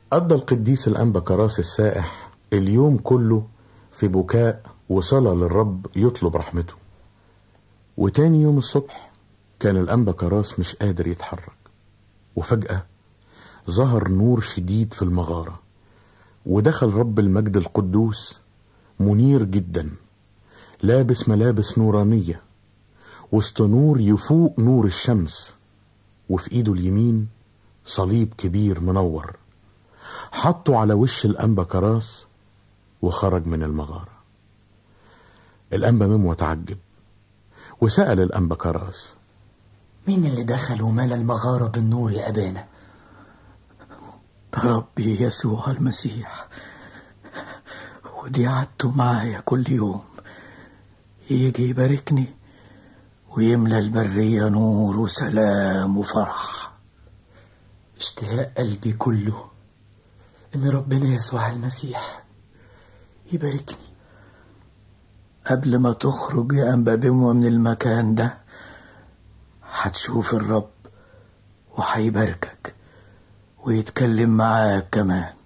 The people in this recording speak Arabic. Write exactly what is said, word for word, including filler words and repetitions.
قضى القديس الأنبا كراس السائح اليوم كله في بكاء وصلاة للرب يطلب رحمته. وتاني يوم الصبح كان الأنبا كراس مش قادر يتحرك، وفجأة ظهر نور شديد في المغارة، ودخل رب المجد القدوس منير جدا، لابس ملابس نورانية وسط نور يفوق نور الشمس، وفي ايده اليمين صليب كبير منور. حطه على وش الأنبا كراس وخرج من المغارة. الأنبا ميمو تعجب وسأل الأنبا كراس: مين اللي دخل ومال المغارة بالنور يا أبانا؟ ده ربي يسوع المسيح، ودي عادته معايا كل يوم، يجي يباركني ويملى البرية نور وسلام وفرح. اشتهاء قلبي كله ان ربنا يسوع المسيح يباركني. قبل ما تخرج يا أنبا بموة من المكان ده هتشوف الرب وهيباركك ويتكلم معاك كمان.